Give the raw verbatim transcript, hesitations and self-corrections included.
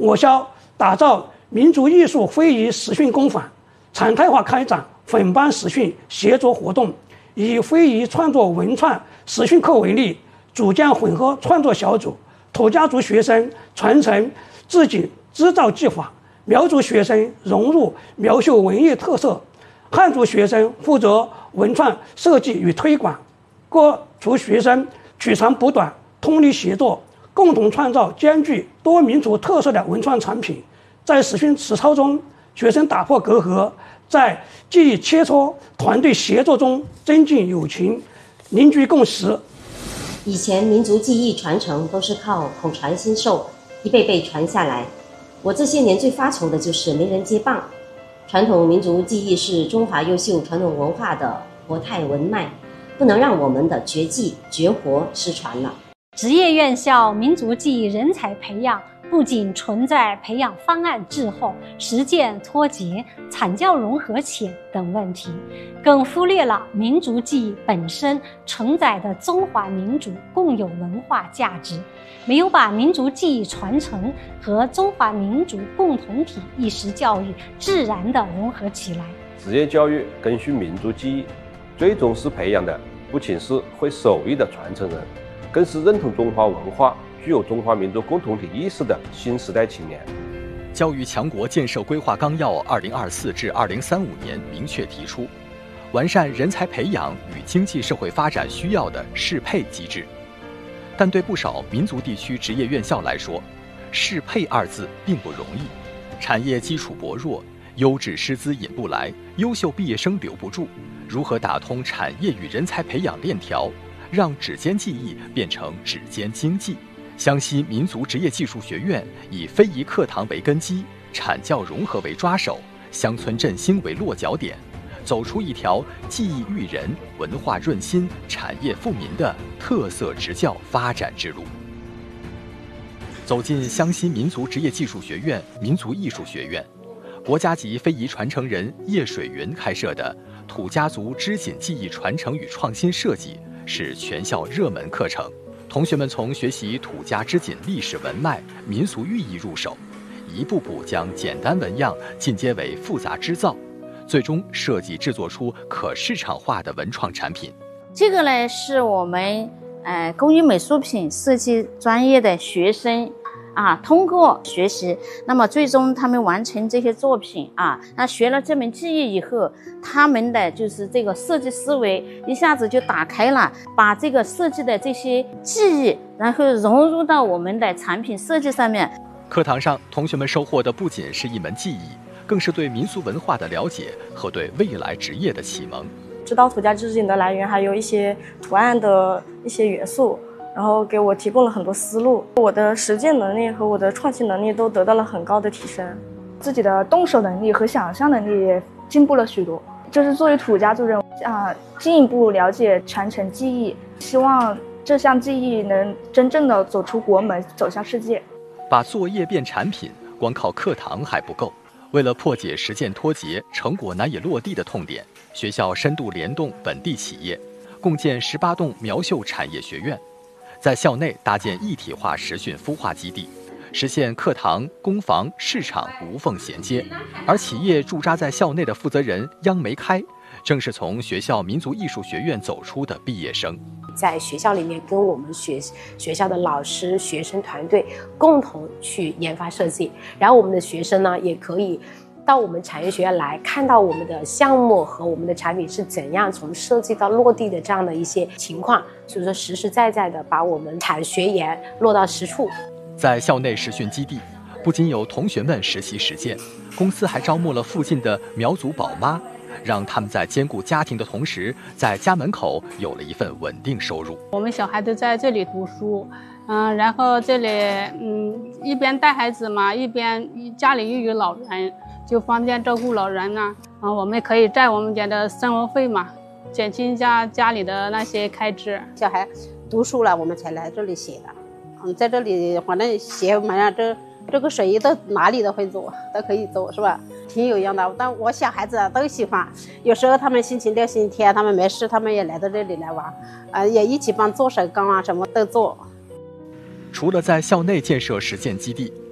我校打造民族艺术非遗实训工坊，常态化开展分班实训协作活动，以非遗创作文创实训课为例，组建混合创作小组，土家族学生传承自己织造技法，苗族学生融入苗绣文艺特色，汉族学生负责文创设计与推广，各族学生取长补短，通力协作，共同创造兼具多民族特色的文创产品。在实训实操中，学生打破隔阂，在技艺切磋、团队协作中增进友情，凝聚共识。 以前民族技艺传承都是靠口传心授，一辈辈传下来。我这些年最发愁的就是没人接棒。传统民族技艺是中华优秀传统文化的活态文脉，不能让我们的绝技绝活失传了。 职业院校民族技艺人才培养不仅存在培养方案滞后、实践脱节、产教融合浅等问题，更忽略了民族技艺本身承载的中华民族共有文化价值，没有把民族技艺传承和中华民族共同体意识教育自然地融合起来。 职业教育更新民族技艺，最重视培养的不仅是会手艺的传承人，更是认同中华文化、具有中华民族共同体意识的新时代青年。 教育强国建设规划纲要二零二四至二零三五年明确提出，完善人才培养与经济社会发展需要的适配机制。但对不少民族地区职业院校来说，适配二字并不容易，产业基础薄弱，优质师资引不来，优秀毕业生留不住，如何打通产业与人才培养链条，让指尖技艺变成指尖经济？湘西民族职业技术学院以非遗课堂为根基，产教融合为抓手，乡村振兴为落脚点，走出一条技艺育人、文化润心、产业富民的特色职教发展之路。走进湘西民族职业技术学院民族艺术学院，国家级非遗传承人叶水云开设的土家族织锦技艺传承与创新设计是全校热门课程。同学们从学习土家织锦历史文脉、民俗寓意入手，一步步将简单纹样进阶为复杂织造，最终设计制作出可市场化的文创产品。 这个呢，是我们呃工艺美术品设计专业的学生啊，通过学习，那么最终他们完成这些作品啊，那学了这门技艺以后，他们的就是这个设计思维一下子就打开了，把这个设计的这些技艺，然后融入到我们的产品设计上面。 课堂上，同学们收获的不仅是一门技艺，更是对民俗文化的了解和对未来职业的启蒙。 知道土家织锦的来源，还有一些图案的一些元素，然后给我提供了很多思路，我的实践能力和我的创新能力都得到了很高的提升， 自己的动手能力和想象能力也进步了许多。就是作为土家族人啊，进一步了解传承技艺，希望这项技艺能真正的走出国门，走向世界。 把作业变产品，光靠课堂还不够。为了破解实践脱节、成果难以落地的痛点，学校深度联动本地企业，共建十八栋苗绣产业学院。在校内搭建一体化实训孵化基地，实现课堂、工房、市场无缝衔接。而企业驻扎在校内的负责人央梅开，正是从学校民族艺术学院走出的毕业生。 在学校里面跟我们学学校的老师、学生团队共同去研发设计，然后我们的学生呢也可以到我们产业学院来看到我们的项目和我们的产品是怎样从设计到落地的这样的一些情况，所以说实实在在的把我们产学研落到实处。 在校内实训基地，不仅有同学们实习实践，公司还招募了附近的苗族宝妈，让他们在兼顾家庭的同时，在家门口有了一份稳定收入。 我们小孩子在这里读书，嗯、呃，然后这里嗯一边带孩子嘛，一边家里又有老人，就方便照顾老人呢。啊，我们可以赚我们家的生活费嘛，减轻一下家里的那些开支。 小孩读书了，我们才来这里写的。嗯，在这里反正写嘛呀，这这个生意都哪里都会做，都可以做，是吧？挺有用的。但我小孩子都喜欢，有时候他们星期六、星期天他们没事，他们也来到这里来玩，啊，也一起帮做手工啊，什么都做。 除了在校内建设实践基地，